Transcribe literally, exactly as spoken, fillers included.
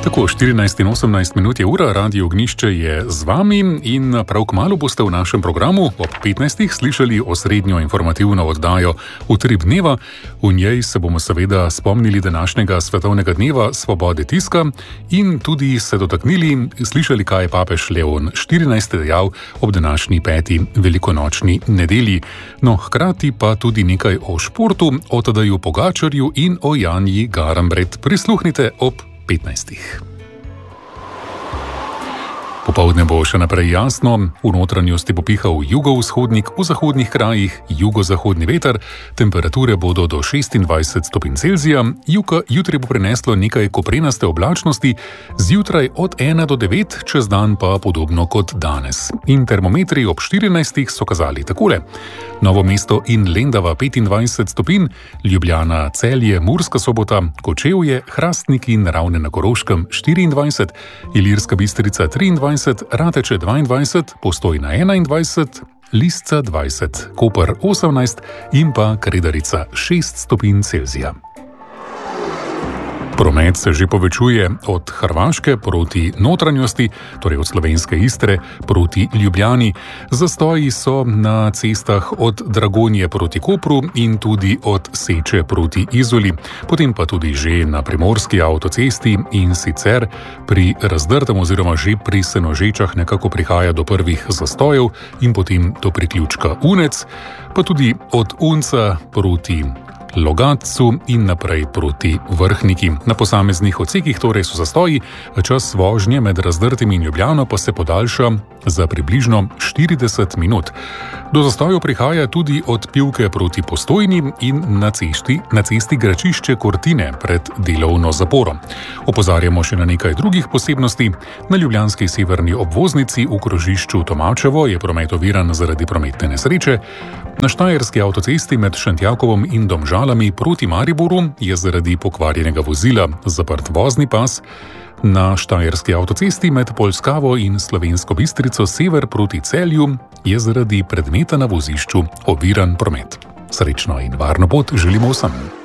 Tako, štirinajst in osemnajst minut je ura, Radio Ognjišče je z vami in prav kmalu boste v našem programu ob petnajstih slišali osrednjo informativno oddajo Utrip dneva. V njej se bomo seveda spomnili današnjega svetovnega dneva svobode tiska in tudi se dotaknili, slišali, kaj je papež Leon štirinajsti dejal ob današnji peti velikonočni nedelji. No, hkrati pa tudi nekaj o športu, o Tadeju Pogačarju in o Janji Garnbret. Prisluhnite ob petnajstih. Popoldne bo še naprej jasno, v notranjosti bo pihal jugovzhodnik, v zahodnih krajih jugozahodni veter, temperature bodo do šestindvajset stopinj Celzija, juga jutri bo prineslo nekaj koprenaste oblačnosti, zjutraj od ena do devet, čez dan pa podobno kot danes. In termometri ob štirinajstih so kazali takole: Novo mesto in Lendava petindvajset stopinj, Ljubljana, Celje, Murska Sobota, Kočevje, Hrastnik in Ravne na Koroškem štiriindvajset, Ilirska Bistrica triindvajset, Rateče dvaindvajset, Postojna enaindvajset, Lisca dvajset, Koper osemnajst in pa Kredarica šest stopinj Celzija. Promet se že povečuje od Hrvaške proti notranjosti, torej od slovenske Istre proti Ljubljani. Zastoji so na cestah od Dragonje proti Kopru in tudi od Seče proti Izoli, potem pa tudi že na primorski avtocesti in sicer pri Razdrtem oziroma že pri Senožečah nekako prihaja do prvih zastojev in potem do priključka Unec, pa tudi od Unca proti Logatcu in naprej proti Vrhniki. Na posameznih odsekih torej so zastoji, čas vožnje med Razdrtim in Ljubljano pa se podaljša za približno štirideset minut. Do zastojev prihaja tudi od Pivke proti Postojni in na cesti, na cesti Gračišče Kortine pred delovno zaporo. Opozarjamo še na nekaj drugih posebnosti. Na ljubljanski severni obvoznici v krožišču Tomačevo je promet oviran zaradi prometne nesreče. Na štajerski avtocesti med Šentjakovom in Domžalami proti Mariboru je zaradi pokvarjenega vozila zaprt vozni pas. Na štajerski avtocesti med Polskavo in Slovensko Bistrico sever proti Celju je zaradi predmeta na vozišču oviran promet. Srečno in varno pot želimo vsem.